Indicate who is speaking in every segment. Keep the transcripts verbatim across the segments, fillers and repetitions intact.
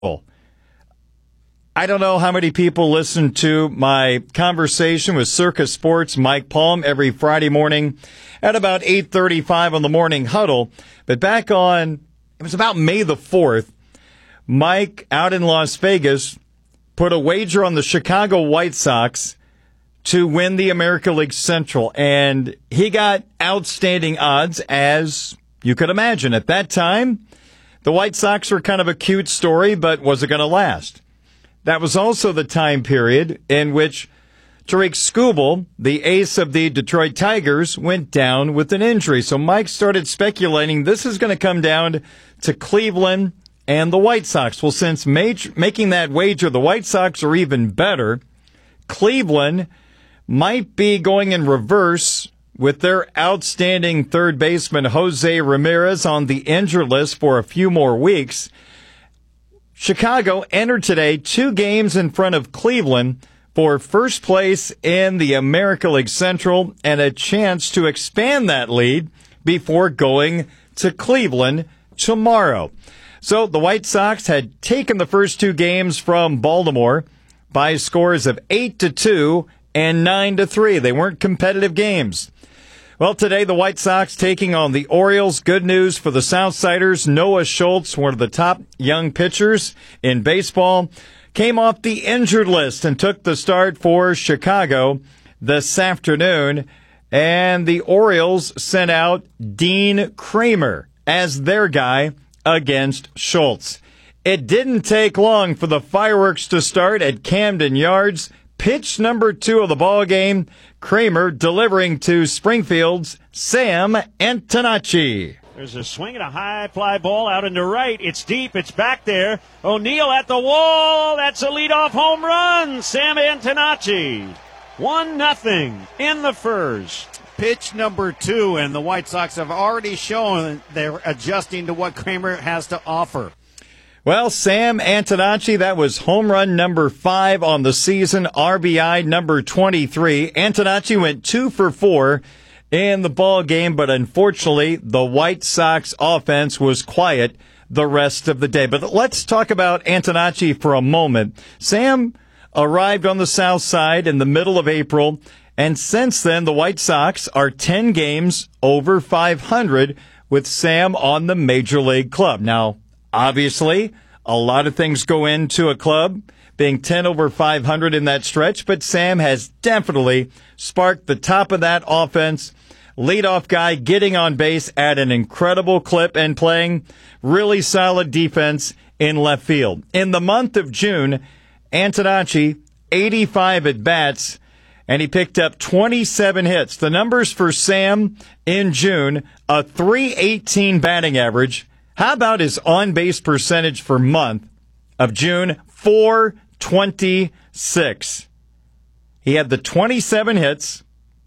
Speaker 1: I don't know how many people listen to my conversation with Circus Sports' Mike Palm every Friday morning at about eight thirty-five on the Morning Huddle. But back on, it was about May the fourth, Mike, out in Las Vegas, put a wager on the Chicago White Sox to win the American League Central. And he got outstanding odds, as you could imagine. At that time, the White Sox were kind of a cute story, but was it going to last? That was also the time period in which Tariq Skubal, the ace of the Detroit Tigers, went down with an injury. So Mike started speculating this is going to come down to Cleveland and the White Sox. Well, since major, making that wager, the White Sox are even better, Cleveland might be going in reverse with their outstanding third baseman Jose Ramirez on the injured list for a few more weeks. Chicago entered today two games in front of Cleveland for first place in the American League Central and a chance to expand that lead before going to Cleveland tomorrow. So the White Sox had taken the first two games from Baltimore by scores of eight to two and nine to three. They weren't competitive games. Well, today the White Sox taking on the Orioles. Good news for the Southsiders. Noah Schultz, one of the top young pitchers in baseball, came off the injured list and took the start for Chicago this afternoon. And the Orioles sent out Dean Kramer as their guy against Schultz. It didn't take long for the fireworks to start at Camden Yards. Pitch number two of the ball game, Kramer delivering to Springfield's Sam Antonacci.
Speaker 2: There's a swing and a high fly ball out into right. It's deep. It's back there. O'Neill at the wall. That's a leadoff home run. Sam Antonacci. One nothing in the first.
Speaker 3: Pitch number two, and the White Sox have already shown they're adjusting to what Kramer has to offer.
Speaker 1: Well, Sam Antonacci, that was home run number five on the season, R B I number twenty-three. Antonacci went two for four in the ball game, but unfortunately, the White Sox offense was quiet the rest of the day. But let's talk about Antonacci for a moment. Sam arrived on the south side in the middle of April, and since then, the White Sox are ten games over five hundred with Sam on the Major League club. Now, obviously, a lot of things go into a club being ten over five hundred in that stretch, but Sam has definitely sparked the top of that offense. Leadoff guy getting on base at an incredible clip and playing really solid defense in left field. In the month of June, Antonacci, eighty-five at-bats, and he picked up twenty-seven hits. The numbers for Sam in June, a three eighteen batting average. How about his on-base percentage for month of June? four twenty-six. He had the twenty-seven hits.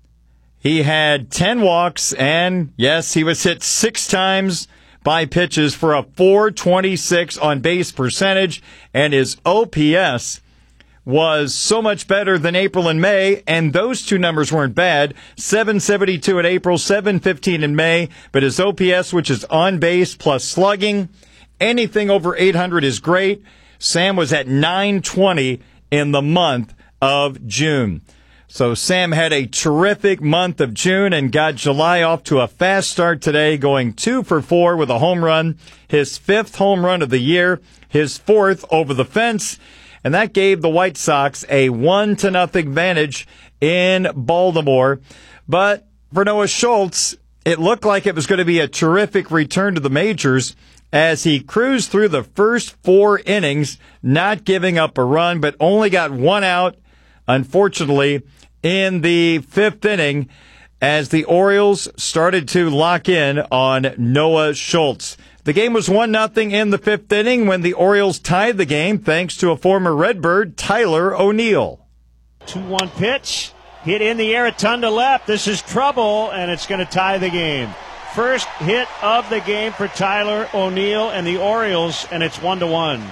Speaker 1: He had ten walks, and yes, he was hit six times by pitches for a four twenty-six on-base percentage, and his O P S was so much better than April and May, and those two numbers weren't bad. seven seventy-two in April, seven fifteen in May, but his O P S, which is on base plus slugging, anything over eight hundred is great. Sam was at nine twenty in the month of June. So Sam had a terrific month of June and got July off to a fast start today, going two for four with a home run, his fifth home run of the year, his fourth over the fence. And that gave the White Sox a one to nothing advantage in Baltimore. But for Noah Schultz, it looked like it was going to be a terrific return to the majors as he cruised through the first four innings, not giving up a run, but only got one out, unfortunately, in the fifth inning as the Orioles started to lock in on Noah Schultz. The game was one nothing in the fifth inning when the Orioles tied the game thanks to a former Redbird, Tyler O'Neill.
Speaker 2: two one pitch, hit in the air, a ton to left. This is trouble, and it's going to tie the game. First hit of the game for Tyler O'Neill and the Orioles, and it's one to one.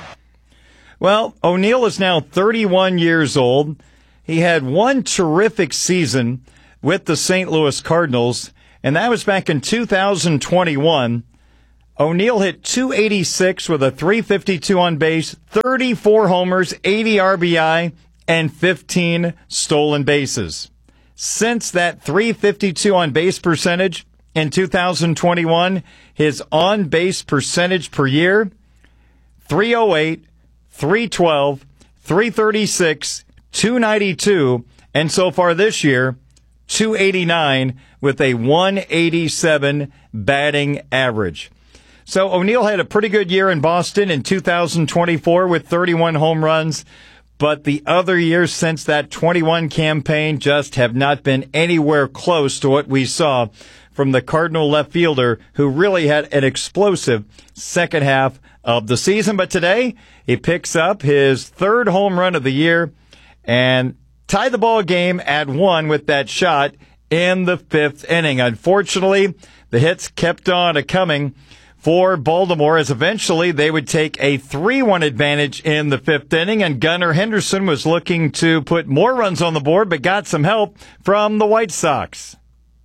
Speaker 1: Well, O'Neill is now thirty-one years old. He had one terrific season with the Saint Louis Cardinals, and that was back in two thousand twenty-one. O'Neill hit two eighty-six with a three fifty-two on base, thirty-four homers, eighty R B I, and fifteen stolen bases. Since that three fifty-two on base percentage in two thousand twenty-one, his on base percentage per year, three oh eight, three twelve, three thirty-six, two ninety-two, and so far this year, two eighty-nine with a one eighty-seven batting average. So O'Neill had a pretty good year in Boston in two thousand twenty-four with thirty-one home runs, but the other years since that twenty-one campaign just have not been anywhere close to what we saw from the Cardinal left fielder, who really had an explosive second half of the season. But today, he picks up his third home run of the year and tied the ball game at one with that shot in the fifth inning. Unfortunately, the hits kept on a coming for Baltimore, as eventually they would take a three one advantage in the fifth inning, and Gunnar Henderson was looking to put more runs on the board, but got some help from the White Sox.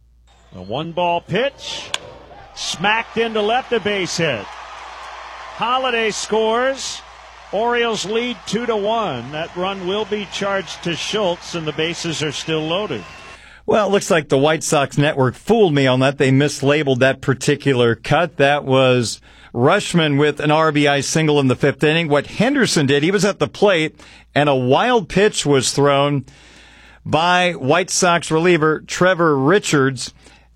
Speaker 2: A one-ball pitch, smacked into left, a base hit. Holiday scores. Orioles lead two to one. That run will be charged to Schultz, and the bases are still loaded.
Speaker 1: Well, it looks like the White Sox network fooled me on that. They mislabeled that particular cut. That was Rushman with an R B I single in the fifth inning. What Henderson did, he was at the plate, and a wild pitch was thrown by White Sox reliever Trevor Richards.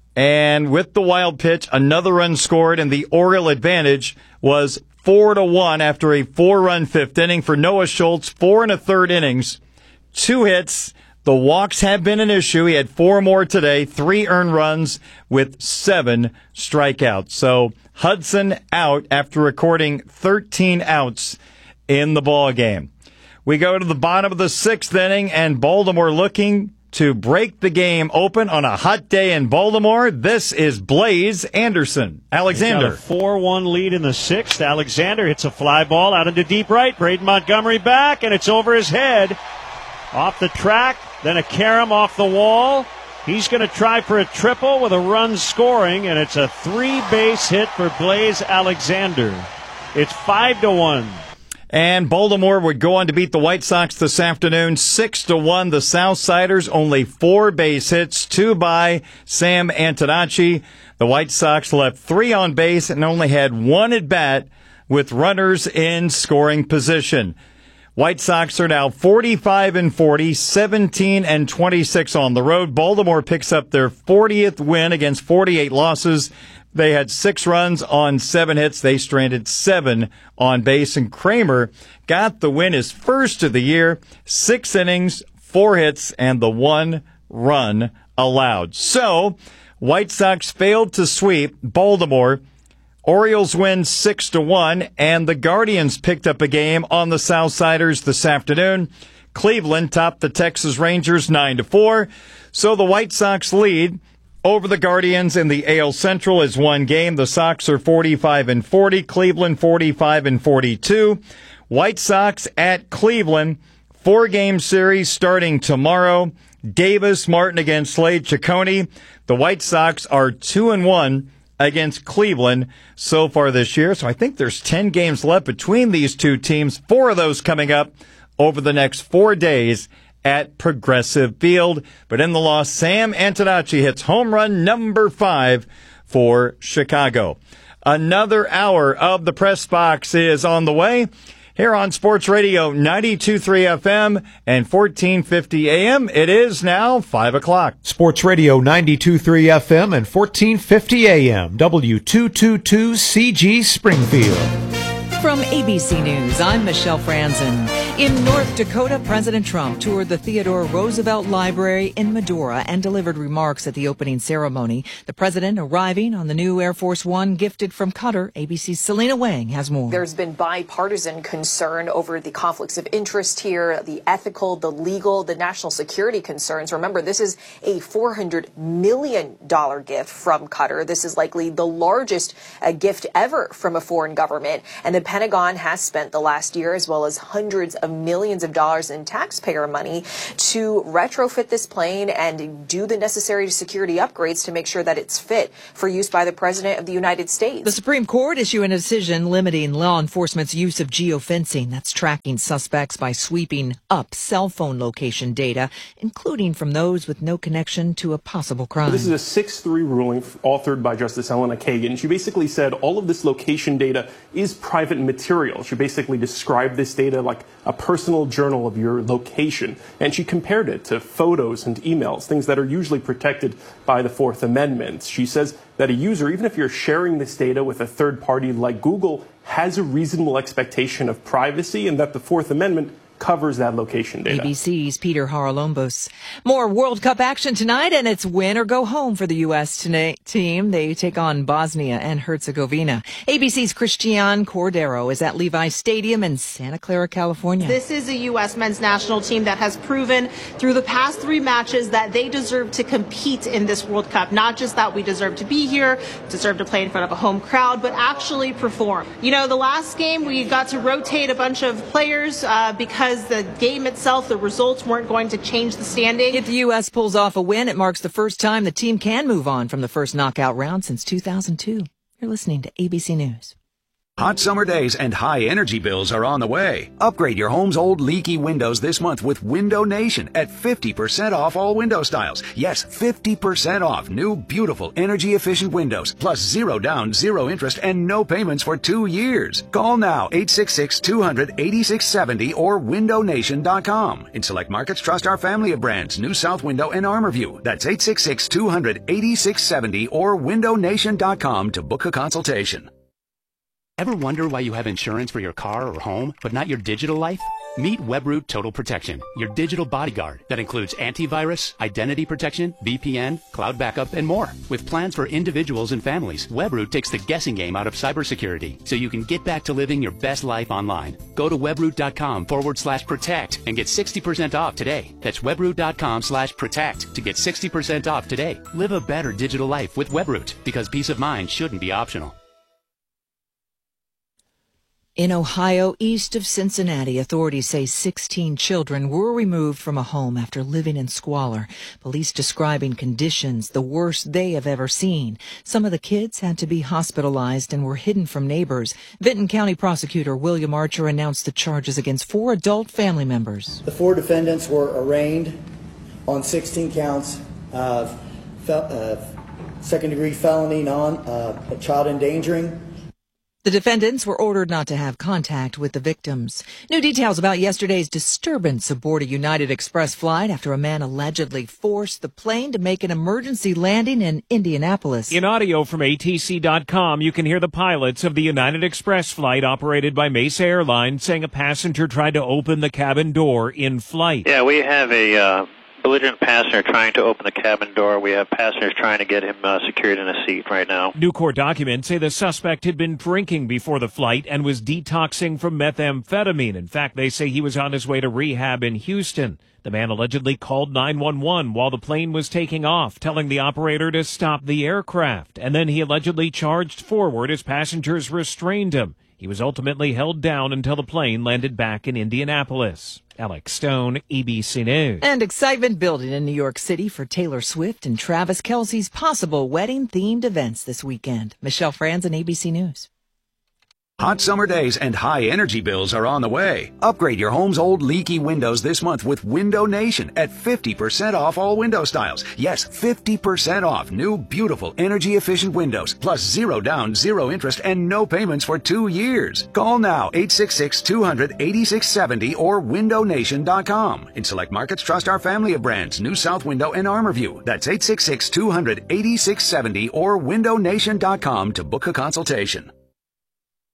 Speaker 1: And with the wild pitch, another run scored, and the Oriole advantage was four to one after a four-run fifth inning for Noah Schultz. Four and a third innings, two hits. The walks have been an issue. He had four more today, three earned runs with seven strikeouts. So Hudson out after recording thirteen outs in the ball game. We go to the bottom of the sixth inning, and Baltimore looking to break the game open on a hot day in Baltimore. This is Blaze Anderson. Alexander.
Speaker 2: He's got a four one lead in the sixth. Alexander hits a fly ball out into deep right. Braden Montgomery back, and it's over his head. Off the track, then a carom off the wall. He's going to try for a triple with a run scoring, and it's a three-base hit for Blaze Alexander. It's five to one.
Speaker 1: And Baltimore would go on to beat the White Sox this afternoon, six to one. The Southsiders only four base hits, two by Sam Antonacci. The White Sox left three on base and only had one at bat with runners in scoring position. White Sox are now forty-five and forty, seventeen and twenty-six on the road. Baltimore picks up their fortieth win against forty-eight losses. They had six runs on seven hits. They stranded seven on base, and Kramer got the win, his first of the year. Six innings, four hits, and the one run allowed. So, White Sox failed to sweep Baltimore. Orioles win six to one, and the Guardians picked up a game on the Southsiders this afternoon. Cleveland topped the Texas Rangers nine to four. So the White Sox lead over the Guardians in the A L Central is one game. The Sox are forty-five and forty, Cleveland forty-five and forty-two. White Sox at Cleveland, four-game series starting tomorrow. Davis, Martin against Slade, Ciccone. The White Sox are two and one against Cleveland so far this year. So I think there's ten games left between these two teams, four of those coming up over the next four days at Progressive Field. But in the loss, Sam Antonacci hits home run number five for Chicago. Another hour of the Press Box is on the way here on Sports Radio ninety-two point three F M and fourteen fifty A M. It is now five o'clock.
Speaker 4: Sports Radio ninety-two point three F M and fourteen fifty A M. W two twenty-two C G Springfield.
Speaker 5: From A B C News, I'm Michelle Franzen. In North Dakota, President Trump toured the Theodore Roosevelt Library in Medora and delivered remarks at the opening ceremony. The president arriving on the new Air Force One gifted from Qatar. A B C's Selena Wang has more.
Speaker 6: There's been bipartisan concern over the conflicts of interest here, the ethical, the legal, the national security concerns. Remember, this is a four hundred million dollars gift from Qatar. This is likely the largest uh, gift ever from a foreign government. And the Pentagon has spent the last year, as well as hundreds of millions of dollars in taxpayer money, to retrofit this plane and do the necessary security upgrades to make sure that it's fit for use by the President of the United States.
Speaker 5: The Supreme Court issuing a decision limiting law enforcement's use of geofencing. That's tracking suspects by sweeping up cell phone location data, including from those with no connection to a possible crime.
Speaker 7: This is a six three ruling authored by Justice Elena Kagan. She basically said all of this location data is private material. She basically described this data like a personal journal of your location, and she compared it to photos and emails, things that are usually protected by the Fourth Amendment. She says that a user, even if you're sharing this data with a third party like Google, has a reasonable expectation of privacy, and that the Fourth Amendment covers that location data.
Speaker 5: A B C's Peter Haralombos. More World Cup action tonight, and it's win or go home for the U S tonight team. They take on Bosnia and Herzegovina. A B C's Christian Cordero is at Levi Stadium in Santa Clara, California.
Speaker 8: This is a U S men's national team that has proven through the past three matches that they deserve to compete in this World Cup. Not just that we deserve to be here, deserve to play in front of a home crowd, but actually perform. You know, the last game we got to rotate a bunch of players uh, because the game itself, the results weren't going to change the standing.
Speaker 5: If the U S pulls off a win, it marks the first time the team can move on from the first knockout round since two thousand two. You're listening to A B C News.
Speaker 9: Hot summer days and high energy bills are on the way. Upgrade your home's old leaky windows this month with Window Nation at fifty percent off all window styles. Yes, fifty percent off new, beautiful, energy-efficient windows, plus zero down, zero interest, and no payments for two years. Call now, eight six six, two hundred, eighty-six seventy or window nation dot com. In select markets, trust our family of brands, New South Window and ArmorView. That's eight six six, two hundred, eighty-six seventy or window nation dot com to book a consultation.
Speaker 10: Ever wonder why you have insurance for your car or home, but not your digital life? Meet Webroot Total Protection, your digital bodyguard that includes antivirus, identity protection, V P N, cloud backup, and more. With plans for individuals and families, Webroot takes the guessing game out of cybersecurity so you can get back to living your best life online. Go to webroot.com forward slash protect and get sixty percent off today. That's webroot.com slash protect to get sixty percent off today. Live a better digital life with Webroot, because peace of mind shouldn't be optional.
Speaker 5: In Ohio, east of Cincinnati, authorities say sixteen children were removed from a home after living in squalor. Police describing conditions the worst they have ever seen. Some of the kids had to be hospitalized and were hidden from neighbors. Vinton County Prosecutor William Archer announced the charges against four adult family members.
Speaker 11: The four defendants were arraigned on sixteen counts of fel- uh, second-degree felony, non uh, child endangering.
Speaker 5: The defendants were ordered not to have contact with the victims. New details about yesterday's disturbance aboard a United Express flight after a man allegedly forced the plane to make an emergency landing in Indianapolis.
Speaker 2: In audio from A T C dot com, you can hear the pilots of the United Express flight operated by Mesa Airlines saying a passenger tried to open the cabin door in flight.
Speaker 12: Yeah, we have a uh, belligerent passenger trying to open the cabin door. We have passengers trying to get him uh, secured in a seat right now.
Speaker 2: New court documents say the suspect had been drinking before the flight and was detoxing from methamphetamine. In fact, they say he was on his way to rehab in Houston. The man allegedly called nine one one while the plane was taking off, telling the operator to stop the aircraft. And then he allegedly charged forward as passengers restrained him. He was ultimately held down until the plane landed back in Indianapolis. Alex Stone, A B C News.
Speaker 5: And excitement building in New York City for Taylor Swift and Travis Kelce's possible wedding-themed events this weekend. Michelle Franzen, A B C News.
Speaker 9: Hot summer days and high energy bills are on the way. Upgrade your home's old leaky windows this month with Window Nation at fifty percent off all window styles. Yes, fifty percent off new, beautiful, energy-efficient windows, plus zero down, zero interest, and no payments for two years. Call now, eight six six, two hundred, eighty-six seventy or window nation dot com. In select markets, trust our family of brands, New South Window and ArmorView. That's eight six six, two hundred, eighty-six seventy or window nation dot com to book a consultation.